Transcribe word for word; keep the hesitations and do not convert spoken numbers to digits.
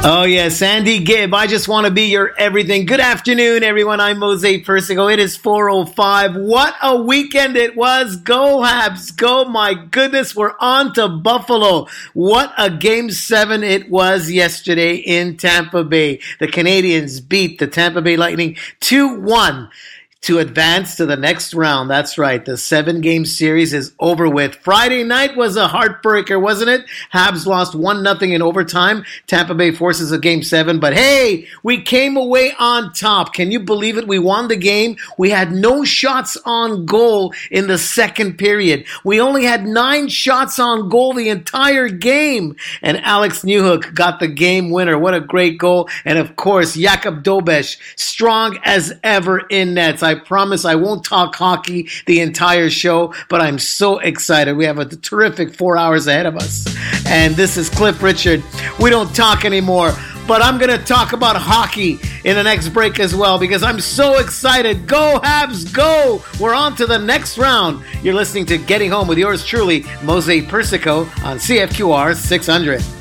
Oh, yes, Sandy Gibb. I just want to be your everything. Good afternoon, everyone. I'm Mose Persico. It is four oh five. What a weekend it was. Go Habs. Go. My goodness, we're on to Buffalo. What a game seven it was yesterday in Tampa Bay. The Canadians beat the Tampa Bay Lightning two one. To advance to the next round. That's right. The seven-game series is over with. Friday night was a heartbreaker, wasn't it? Habs lost one nothing in overtime. Tampa Bay forces a game seven. But hey, we came away on top. Can you believe it? We won the game. We had no shots on goal in the second period. We only had nine shots on goal the entire game. And Alex Newhook got the game winner. What a great goal. And of course, Jakub Dobeš, strong as ever in nets. I promise I won't talk hockey the entire show, but I'm so excited. We have a terrific four hours ahead of us. And this is Cliff Richard. We don't talk anymore, but I'm going to talk about hockey in the next break as well because I'm so excited. Go Habs, go! We're on to the next round. You're listening to Getting Home with yours truly, Mose Persico on C F Q R six hundred.